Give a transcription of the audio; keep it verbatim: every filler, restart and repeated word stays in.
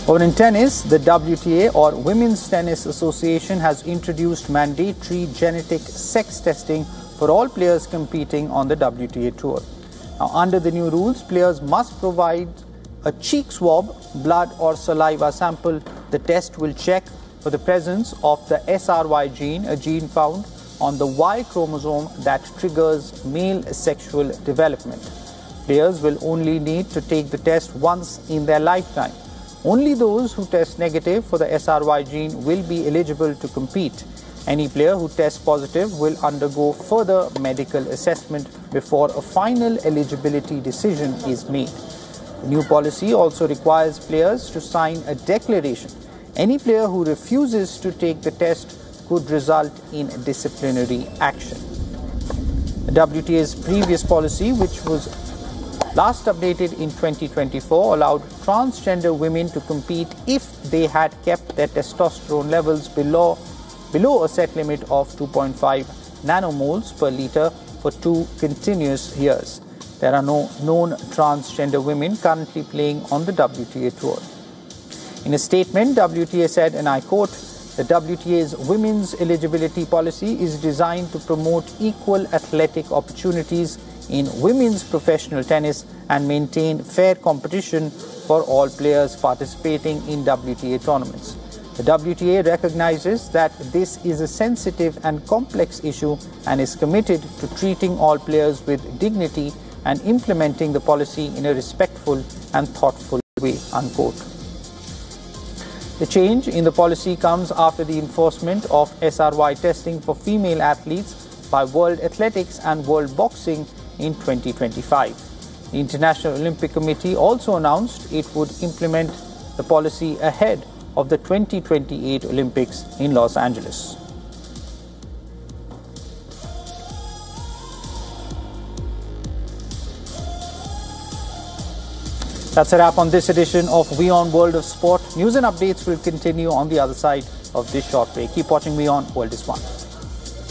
Over in tennis, the W T A or Women's Tennis Association has introduced mandatory genetic sex testing for all players competing on the W T A Tour. Now, under the new rules, players must provide a cheek swab, blood or saliva sample. The test will check for the presence of the S R Y gene, a gene found on the Y chromosome that triggers male sexual development. Players will only need to take the test once in their lifetime. Only those who test negative for the S R Y gene will be eligible to compete. Any player who tests positive will undergo further medical assessment before a final eligibility decision is made. The new policy also requires players to sign a declaration. Any player who refuses to take the test could result in disciplinary action. The W T A's previous policy, which was last updated in twenty twenty-four, allowed transgender women to compete if they had kept their testosterone levels below, below a set limit of two point five nanomoles per liter for two continuous years. There are no known transgender women currently playing on the W T A Tour. In a statement, W T A said, and I quote, "The W T A's women's eligibility policy is designed to promote equal athletic opportunities in women's professional tennis and maintain fair competition for all players participating in W T A tournaments. The W T A recognizes that this is a sensitive and complex issue and is committed to treating all players with dignity and implementing the policy in a respectful and thoughtful way," unquote. The change in the policy comes after the enforcement of S R Y testing for female athletes by World Athletics and World Boxing in twenty twenty-five. The International Olympic Committee also announced it would implement the policy ahead of the twenty twenty-eight Olympics in Los Angeles. That's a wrap on this edition of WION World of Sport. News and updates will continue on the other side of this short break. Keep watching WION World is One.